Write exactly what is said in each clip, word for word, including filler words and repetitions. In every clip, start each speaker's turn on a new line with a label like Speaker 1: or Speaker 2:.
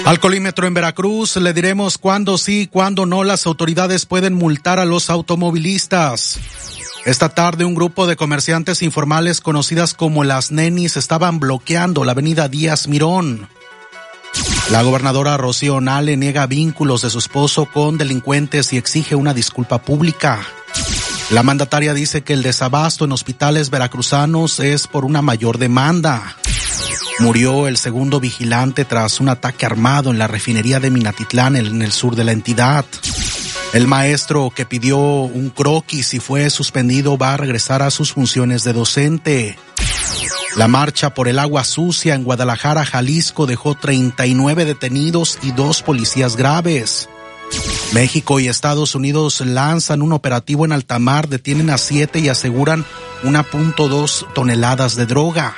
Speaker 1: Alcoholímetro en Veracruz, le diremos cuándo sí, cuándo no las autoridades pueden multar a los automovilistas. Esta tarde un grupo de comerciantes informales conocidas como las nenis estaban bloqueando la avenida Díaz Mirón. La gobernadora Rocío Nale niega vínculos de su esposo con delincuentes y exige una disculpa pública. La mandataria dice que el desabasto en hospitales veracruzanos es por una mayor demanda. Murió el segundo vigilante tras un ataque armado en la refinería de Minatitlán, en el sur de la entidad. El maestro que pidió un croquis y fue suspendido va a regresar a sus funciones de docente. La marcha por el agua sucia en Guadalajara, Jalisco, dejó treinta y nueve detenidos y dos policías graves. México y Estados Unidos lanzan un operativo en alta mar, detienen a siete y aseguran una punto dos toneladas de droga.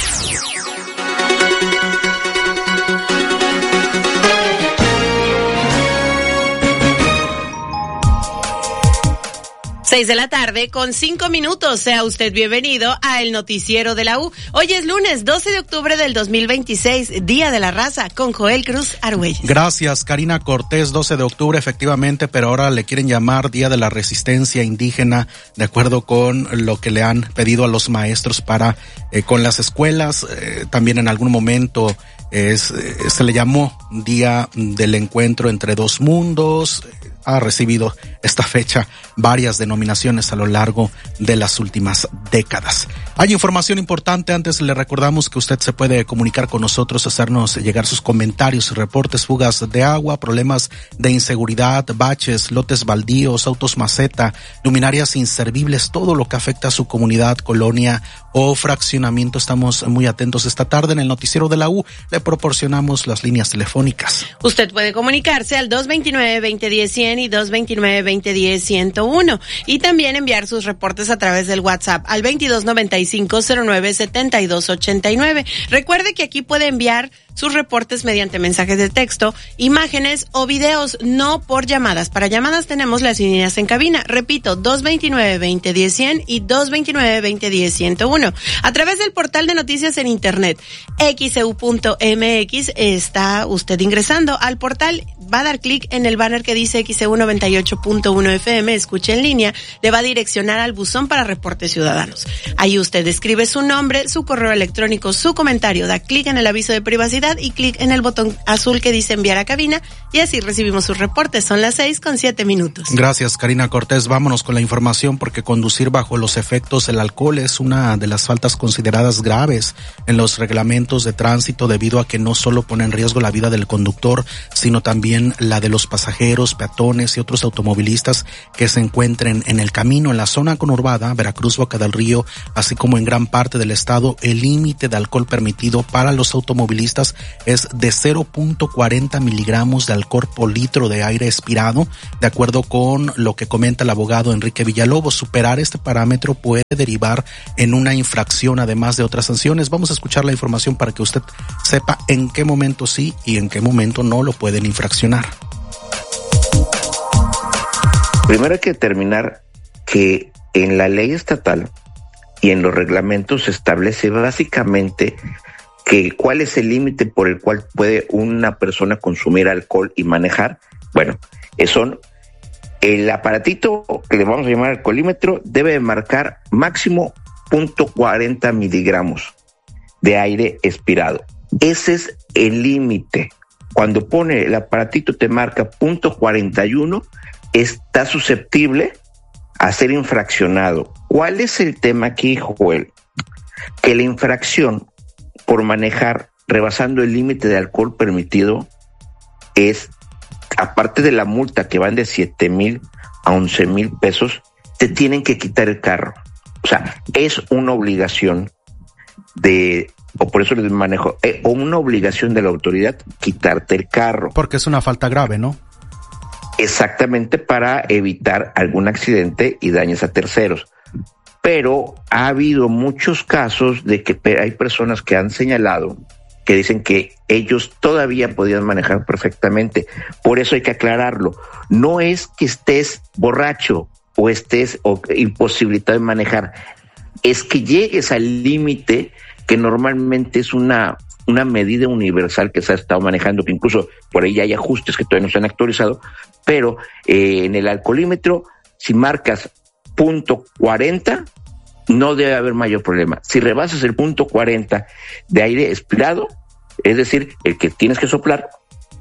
Speaker 2: Seis de la tarde con cinco minutos. Sea usted bienvenido a el noticiero de la U. Hoy es lunes doce de octubre del dos mil veintiséis, Día de la Raza, con Joel Cruz Argüelles.
Speaker 1: Gracias, Karina Cortés. doce de octubre, efectivamente, pero ahora le quieren llamar Día de la Resistencia Indígena, de acuerdo con lo que le han pedido a los maestros para eh, con las escuelas. Eh, también en algún momento es, eh, se le llamó Día del Encuentro entre Dos Mundos. Ha recibido esta fecha varias denominaciones a lo largo de las últimas décadas. Hay información importante. Antes le recordamos que usted se puede comunicar con nosotros, hacernos llegar sus comentarios, reportes, fugas de agua, problemas de inseguridad, baches, lotes baldíos, autos maceta, luminarias inservibles, todo lo que afecta a su comunidad, colonia o fraccionamiento. Estamos muy atentos esta tarde en el noticiero de la U. Le proporcionamos las líneas telefónicas.
Speaker 2: Usted puede comunicarse al dos veintinueve, veinte diez, cien y dos veintinueve, veinte diez, ciento uno y también enviar sus reportes a través del WhatsApp al veintidós noventa y cinco, cero nueve, setenta y dos ochenta y nueve. Recuerde que aquí puede enviar sus reportes mediante mensajes de texto, imágenes o videos, no por llamadas. Para llamadas tenemos las líneas en cabina. Repito, dos veintinueve, veinte diez, cien y dos veintinueve, veinte diez, ciento uno. A través del portal de noticias en internet, equis e u punto eme equis, está usted ingresando al portal, va a dar clic en el banner que dice equis e u noventa y ocho punto uno efe eme, escuche en línea, le va a direccionar al buzón para reportes ciudadanos. Ahí usted escribe su nombre, su correo electrónico, su comentario, da clic en el aviso de privacidad y clic en el botón azul que dice enviar a cabina y así recibimos sus reportes. Son las seis con siete minutos.
Speaker 1: Gracias, Karina Cortés. Vámonos con la información, porque conducir bajo los efectos del alcohol es una de las faltas consideradas graves en los reglamentos de tránsito, debido a que no solo pone en riesgo la vida del conductor, sino también la de los pasajeros, peatones y otros automovilistas que se encuentren en el camino. En la zona conurbada, Veracruz, Boca del Río, así como en gran parte del estado, el límite de alcohol permitido para los automovilistas es de cero punto cuarenta miligramos de alcohol por litro de aire expirado. De acuerdo con lo que comenta el abogado Enrique Villalobos, superar este parámetro puede derivar en una infracción, además de otras sanciones. Vamos a escuchar la información para que usted sepa en qué momento sí y en qué momento no lo pueden infraccionar.
Speaker 3: Primero hay que determinar que en la ley estatal y en los reglamentos se establece básicamente que cuál es el límite por el cual puede una persona consumir alcohol y manejar. Bueno, son el aparatito que le vamos a llamar alcoholímetro debe marcar máximo punto cuarenta miligramos de aire expirado. Ese es el límite. Cuando pone el aparatito te marca punto cuarenta y uno, está susceptible a ser infraccionado. ¿Cuál es el tema aquí, Joel? Que la infracción por manejar rebasando el límite de alcohol permitido es, aparte de la multa que van de siete mil a once mil pesos, te tienen que quitar el carro. O sea, es una obligación de, o por eso les manejo, eh, o una obligación de la autoridad quitarte el carro.
Speaker 1: Porque es una falta grave, ¿no?
Speaker 3: Exactamente, para evitar algún accidente y daños a terceros. Pero ha habido muchos casos de que hay personas que han señalado que dicen que ellos todavía podían manejar perfectamente. Por eso hay que aclararlo. No es que estés borracho o estés o imposibilitado de manejar, es que llegues al límite que normalmente es una una medida universal que se ha estado manejando, que incluso por ahí hay ajustes que todavía no se han actualizado, pero eh, en el alcoholímetro, si marcas punto cuarenta, no debe haber mayor problema. Si rebasas el punto cuarenta de aire expirado, es decir, el que tienes que soplar,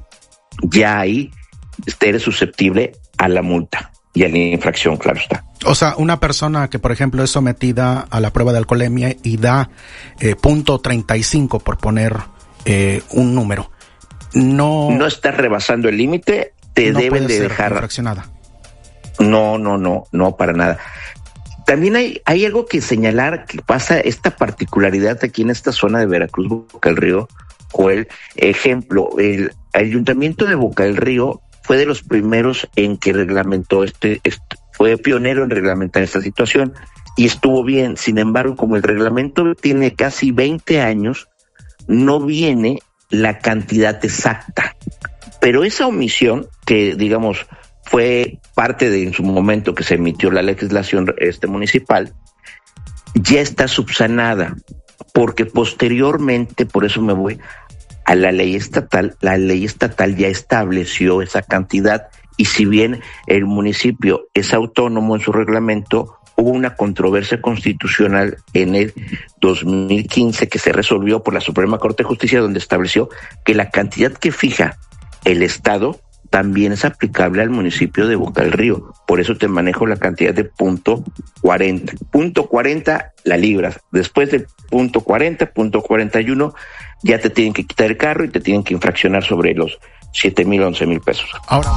Speaker 3: ya ahí eres susceptible a la multa y a la infracción, claro está.
Speaker 1: O sea, una persona que, por ejemplo, es sometida a la prueba de alcoholemia y da eh, punto treinta y cinco, por poner eh, un número, no...
Speaker 3: No estás rebasando el límite, te
Speaker 1: no
Speaker 3: deben
Speaker 1: puede
Speaker 3: de
Speaker 1: ser
Speaker 3: dejar...
Speaker 1: infraccionada.
Speaker 3: No, no, no, no, para nada. También hay, hay algo que señalar que pasa, esta particularidad aquí en esta zona de Veracruz, Boca del Río, Joel. Ejemplo, el Ayuntamiento de Boca del Río fue de los primeros en que reglamentó este, este fue pionero en reglamentar esta situación y estuvo bien. Sin embargo, como el reglamento tiene casi veinte años, no viene la cantidad exacta. Pero esa omisión, que digamos fue parte de en su momento que se emitió la legislación este municipal, ya está subsanada, porque posteriormente, por eso me voy a la ley estatal, la ley estatal ya estableció esa cantidad. Y si bien el municipio es autónomo en su reglamento, hubo una controversia constitucional en el dos mil quince que se resolvió por la Suprema Corte de Justicia, donde estableció que la cantidad que fija el Estado también es aplicable al municipio de Boca del Río. Por eso te manejo la cantidad de punto cuarenta. Punto cuarenta la libras. Después de punto cuarenta, punto cuarenta y uno, ya te tienen que quitar el carro y te tienen que infraccionar sobre los siete mil, once mil pesos.
Speaker 1: Ahora...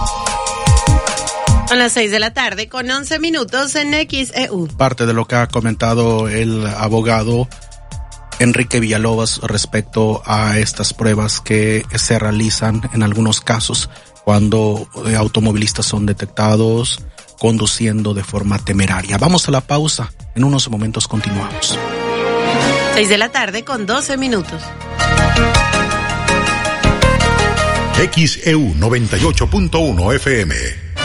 Speaker 2: Son las seis de la tarde con once minutos en X E U.
Speaker 1: Parte de lo que ha comentado el abogado Enrique Villalobos respecto a estas pruebas que se realizan en algunos casos cuando automovilistas son detectados conduciendo de forma temeraria. Vamos a la pausa. En unos momentos continuamos.
Speaker 2: seis de la tarde con doce minutos.
Speaker 4: X E U noventa y ocho punto uno F M.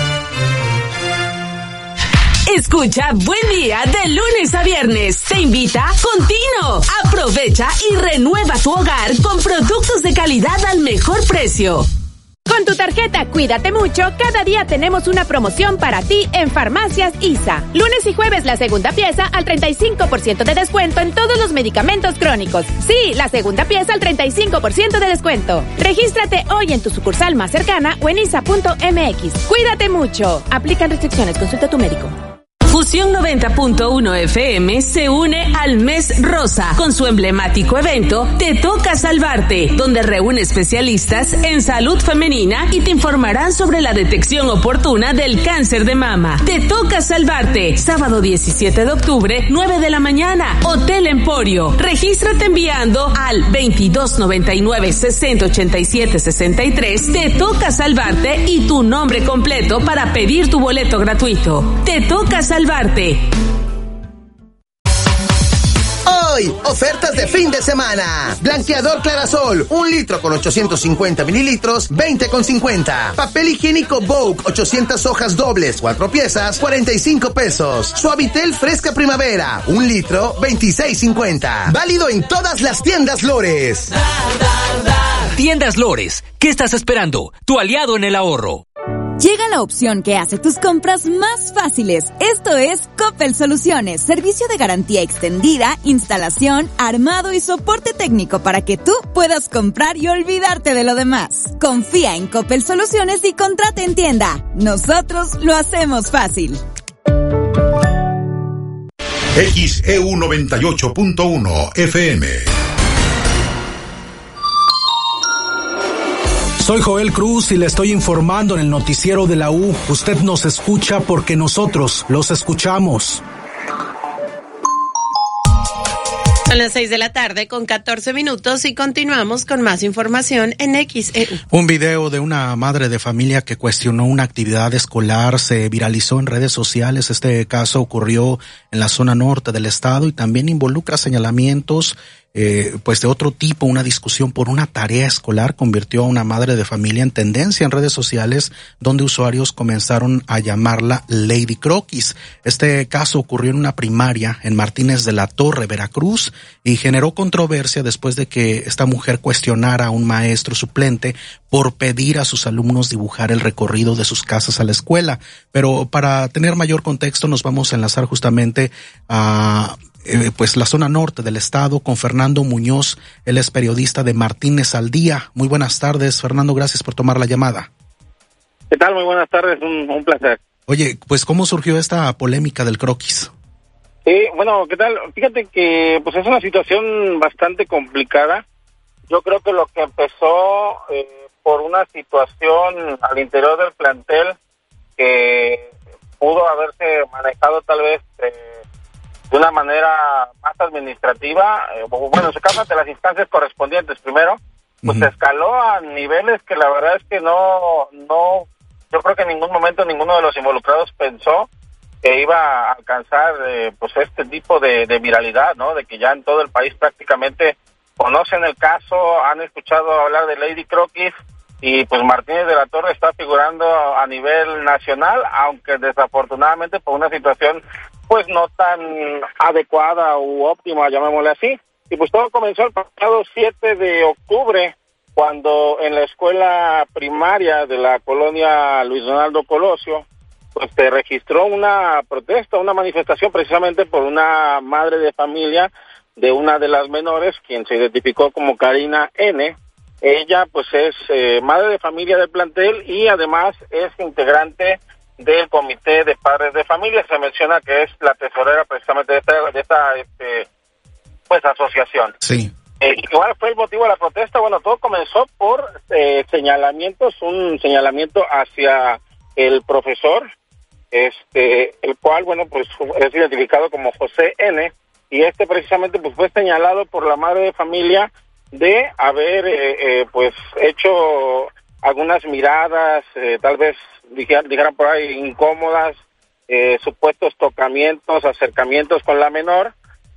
Speaker 5: Escucha Buen Día de lunes a viernes. Te invita Contino. Aprovecha y renueva tu hogar con productos de calidad al mejor precio.
Speaker 6: Con tu tarjeta Cuídate Mucho, cada día tenemos una promoción para ti en Farmacias I S A. Lunes y jueves la segunda pieza al treinta y cinco por ciento de descuento en todos los medicamentos crónicos. Sí, la segunda pieza al treinta y cinco por ciento de descuento. Regístrate hoy en tu sucursal más cercana o en isa punto m x. Cuídate Mucho. Aplican restricciones. Consulta a tu médico.
Speaker 5: Fusión noventa punto uno F M se une al Mes Rosa con su emblemático evento Te Toca Salvarte, donde reúne especialistas en salud femenina y te informarán sobre la detección oportuna del cáncer de mama. Te Toca Salvarte, sábado diecisiete de octubre, nueve de la mañana, Hotel Emporio. Regístrate enviando al veintidós noventa y nueve, sesenta ochenta y siete sesenta y tres. Te Toca Salvarte y tu nombre completo para pedir tu boleto gratuito. Te Toca Salvarte.
Speaker 7: Hoy, ofertas de fin de semana. Blanqueador Clarasol, un litro con ochocientos cincuenta mililitros, veinte con cincuenta. Papel higiénico Vogue, ochocientas hojas dobles, cuatro piezas, cuarenta y cinco pesos. Suavitel Fresca Primavera, un litro, veintiséis cincuenta. Válido en todas las tiendas Lores.
Speaker 8: Tiendas Lores, ¿qué estás esperando? Tu aliado en el ahorro.
Speaker 9: Llega la opción que hace tus compras más fáciles. Esto es Coppel Soluciones, servicio de garantía extendida, instalación, armado y soporte técnico para que tú puedas comprar y olvidarte de lo demás. Confía en Coppel Soluciones y contrata en tienda. Nosotros lo hacemos fácil.
Speaker 4: X E U noventa y ocho punto uno F M.
Speaker 1: Soy Joel Cruz y le estoy informando en el noticiero de la U. Usted nos escucha porque nosotros los escuchamos.
Speaker 2: Son las seis de la tarde con catorce minutos y continuamos con más información en X E U.
Speaker 1: Un video de una madre de familia que cuestionó una actividad escolar se viralizó en redes sociales. Este caso ocurrió en la zona norte del estado y también involucra señalamientos eh, pues de otro tipo, una discusión por una tarea escolar convirtió a una madre de familia en tendencia en redes sociales, donde usuarios comenzaron a llamarla Lady Croquis. Este caso ocurrió en una primaria en Martínez de la Torre, Veracruz, y generó controversia después de que esta mujer cuestionara a un maestro suplente por pedir a sus alumnos dibujar el recorrido de sus casas a la escuela. Pero para tener mayor contexto nos vamos a enlazar justamente a eh, pues la zona norte del estado con Fernando Muñoz. Él es periodista de Martínez al Día. Muy buenas tardes, Fernando, gracias por tomar la llamada.
Speaker 10: ¿Qué tal? Muy buenas tardes, un, un placer.
Speaker 1: Oye, pues ¿cómo surgió esta polémica del croquis?
Speaker 10: Sí, bueno, ¿qué tal? Fíjate que pues es una situación bastante complicada. Yo creo que lo que empezó eh, por una situación al interior del plantel que pudo haberse manejado tal vez eh, de una manera más administrativa, eh, bueno, en su caso ante las instancias correspondientes primero, pues uh-huh. se escaló a niveles que la verdad es que no, no, yo creo que en ningún momento ninguno de los involucrados pensó que iba a alcanzar eh, pues este tipo de, de viralidad, ¿no? De que ya en todo el país prácticamente conocen el caso, han escuchado hablar de Lady Croquis, y pues Martínez de la Torre está figurando a nivel nacional, aunque desafortunadamente por una situación pues no tan adecuada u óptima, llamémosle así. Y pues todo comenzó el pasado siete de octubre, cuando en la escuela primaria de la colonia Luis Donaldo Colosio, pues se registró una protesta, una manifestación precisamente por una madre de familia de una de las menores, quien se identificó como Karina N. Ella pues es eh, madre de familia del plantel y además es integrante del comité de padres de familia. Se menciona que es la tesorera precisamente de esta, de esta este, pues asociación.
Speaker 1: Sí.
Speaker 10: Eh, ¿Cuál fue el motivo de la protesta? Bueno, todo comenzó por eh, señalamientos, un señalamiento hacia el profesor, este, el cual, bueno, pues es identificado como José N., y este precisamente pues fue señalado por la madre de familia de haber eh, eh, pues hecho algunas miradas, eh, tal vez dijeran, dijeran por ahí incómodas, eh, supuestos tocamientos, acercamientos con la menor,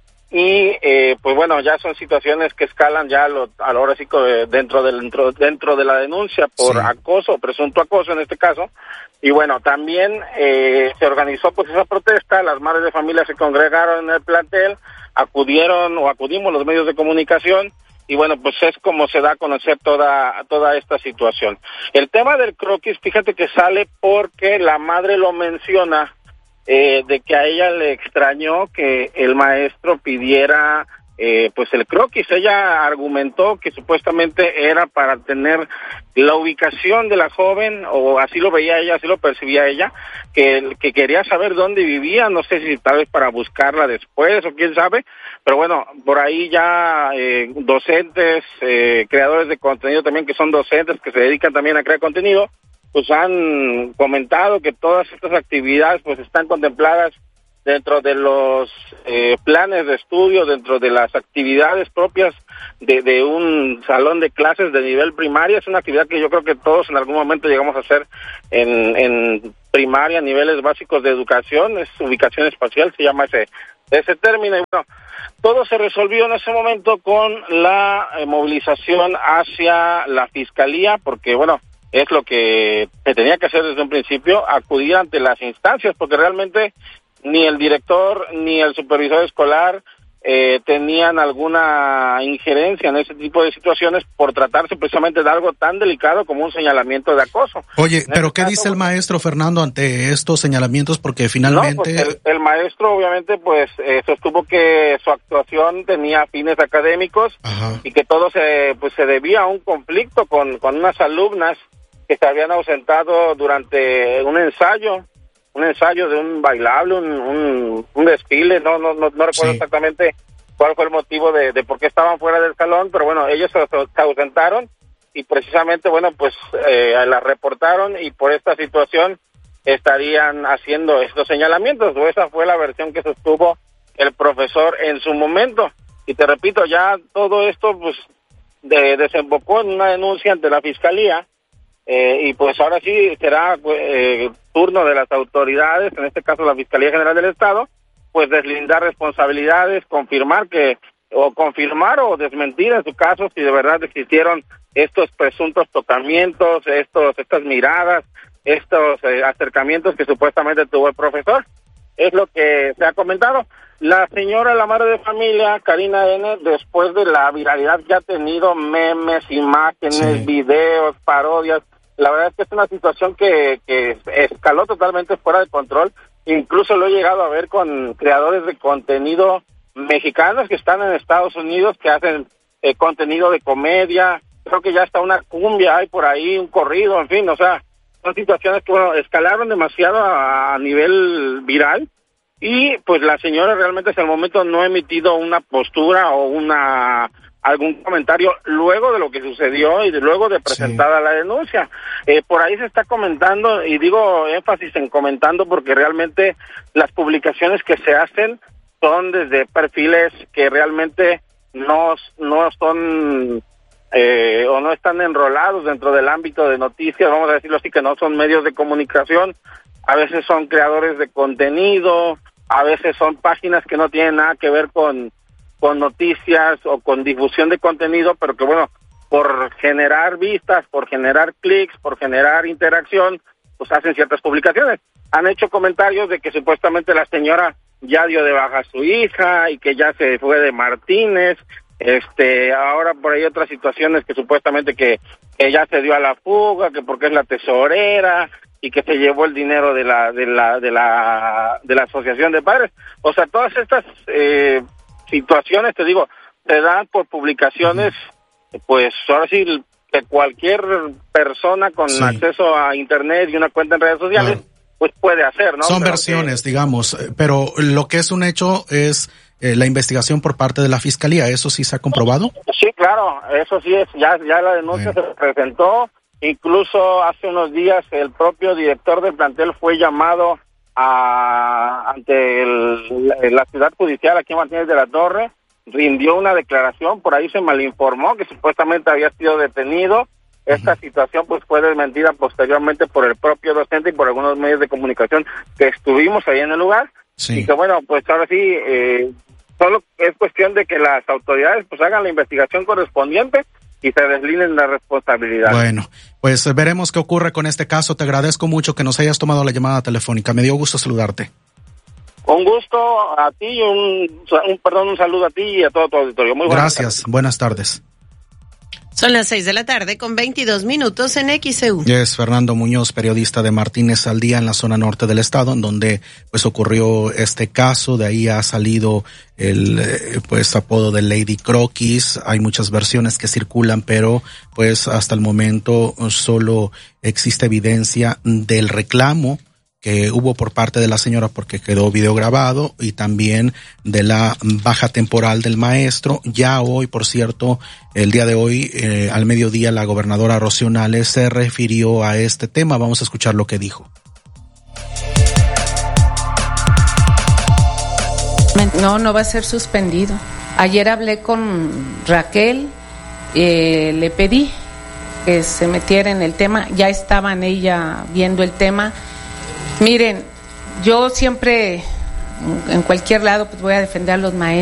Speaker 10: y eh, pues bueno, ya son situaciones que escalan ya a lo, a lo ahora sí que dentro del dentro, dentro de la denuncia por sí. acoso, presunto acoso en este caso. Y bueno, también eh, se organizó pues esa protesta, las madres de familia se congregaron en el plantel, acudieron o acudimos los medios de comunicación, y bueno, pues es como se da a conocer toda toda esta situación. El tema del croquis, fíjate que sale porque la madre lo menciona, eh, de que a ella le extrañó que el maestro pidiera eh, pues el croquis. Ella argumentó que supuestamente era para tener la ubicación de la joven, o así lo veía ella, así lo percibía ella, que, que quería saber dónde vivía, no sé si tal vez para buscarla después o quién sabe, pero bueno, por ahí ya eh, docentes, eh, creadores de contenido también, que son docentes que se dedican también a crear contenido, pues han comentado que todas estas actividades pues están contempladas dentro de los eh, planes de estudio, dentro de las actividades propias de, de un salón de clases de nivel primaria. Es una actividad que yo creo que todos en algún momento llegamos a hacer en, en primaria, niveles básicos de educación, es ubicación espacial, se llama ese, ese término. Y bueno, todo se resolvió en ese momento con la eh, movilización hacia la fiscalía, porque bueno, es lo que se tenía que hacer desde un principio, acudir ante las instancias, porque realmente ni el director ni el supervisor escolar eh, tenían alguna injerencia en ese tipo de situaciones por tratarse precisamente de algo tan delicado como un señalamiento de acoso.
Speaker 1: Oye, en pero ¿qué caso, dice el maestro, Fernando, ante estos señalamientos? Porque finalmente...
Speaker 10: No, pues el, el maestro obviamente pues eh, sostuvo que su actuación tenía fines académicos. Ajá. Y que todo se pues se debía a un conflicto con, con unas alumnas que se habían ausentado durante un ensayo. un ensayo de un bailable, un, un, un desfile, no no no, no recuerdo sí. exactamente cuál fue el motivo de, de por qué estaban fuera del salón, pero bueno, ellos se, se ausentaron y precisamente, bueno, pues eh, la reportaron, y por esta situación estarían haciendo estos señalamientos, o esa fue la versión que sostuvo el profesor en su momento. Y te repito, ya todo esto pues de, desembocó en una denuncia ante la fiscalía. Eh, y pues ahora sí será eh, turno de las autoridades, en este caso la Fiscalía General del Estado, pues deslindar responsabilidades, confirmar que o confirmar o desmentir en su caso si de verdad existieron estos presuntos tocamientos, estos estas miradas, estos eh, acercamientos que supuestamente tuvo el profesor. Es lo que se ha comentado. La señora, la madre de familia, Karina N., después de la viralidad que ha tenido, memes, imágenes, sí. videos, parodias, la verdad es que es una situación que, que escaló totalmente fuera de control. Incluso lo he llegado a ver con creadores de contenido mexicanos que están en Estados Unidos, que hacen eh, contenido de comedia. Creo que ya está una cumbia hay por ahí, un corrido, en fin, o sea, son situaciones que, bueno, escalaron demasiado a, a nivel viral. Y pues la señora realmente hasta el momento no ha emitido una postura o una algún comentario luego de lo que sucedió y de, luego de presentada sí. la denuncia. Eh, por ahí se está comentando, y digo énfasis en comentando porque realmente las publicaciones que se hacen son desde perfiles que realmente no, no son eh, o no están enrolados dentro del ámbito de noticias, vamos a decirlo así, que no son medios de comunicación. A veces son creadores de contenido, a veces son páginas que no tienen nada que ver con, con noticias o con difusión de contenido, pero que bueno, por generar vistas, por generar clics, por generar interacción, pues hacen ciertas publicaciones. Han hecho comentarios de que supuestamente la señora ya dio de baja a su hija y que ya se fue de Martínez. Este, ahora por ahí otras situaciones que supuestamente que, que ya se dio a la fuga, que porque es la tesorera y que se llevó el dinero de la de la de la de la asociación de padres. O sea, todas estas eh, situaciones, te digo, se dan por publicaciones, pues ahora sí que cualquier persona con sí. acceso a internet y una cuenta en redes sociales, claro. pues puede hacer, ¿no?
Speaker 1: Son
Speaker 10: pero
Speaker 1: versiones,
Speaker 10: que,
Speaker 1: digamos, pero lo que es un hecho es eh, la investigación por parte de la fiscalía. ¿Eso sí se ha comprobado?
Speaker 10: Sí, claro, eso sí es, ya ya la denuncia bueno. se presentó. Incluso hace unos días el propio director del plantel fue llamado a ante el, la ciudad judicial aquí en Martínez de la Torre, rindió una declaración, por ahí se malinformó que supuestamente había sido detenido. Esta uh-huh. situación pues fue desmentida posteriormente por el propio docente y por algunos medios de comunicación que estuvimos ahí en el lugar. Sí. Y que bueno, pues ahora sí, eh, solo es cuestión de que las autoridades pues hagan la investigación correspondiente y se deslinden la responsabilidad.
Speaker 1: Bueno, pues veremos qué ocurre con este caso. Te agradezco mucho que nos hayas tomado la llamada telefónica. Me dio gusto saludarte.
Speaker 10: Un gusto a ti y un, un perdón, un saludo a ti y a todo tu auditorio. Muy buenas
Speaker 1: Gracias,
Speaker 10: tardes.
Speaker 1: Buenas tardes.
Speaker 2: Son las seis de la tarde con veintidós minutos en X E U.
Speaker 1: Es Fernando Muñoz, periodista de Martínez al Día en la zona norte del estado, en donde pues ocurrió este caso. De ahí ha salido el pues apodo de Lady Croquis. Hay muchas versiones que circulan, pero pues hasta el momento solo existe evidencia del reclamo que hubo por parte de la señora porque quedó video grabado y también de la baja temporal del maestro. Ya hoy, por cierto, el día de hoy, eh, al mediodía, la gobernadora Rocío Nale se refirió a este tema. Vamos a escuchar lo que dijo.
Speaker 11: No, no va a ser suspendido. Ayer hablé con Raquel, eh, le pedí que se metiera en el tema. Ya estaban ella viendo el tema. Miren, yo siempre, en cualquier lado, pues voy a defender a los maestros.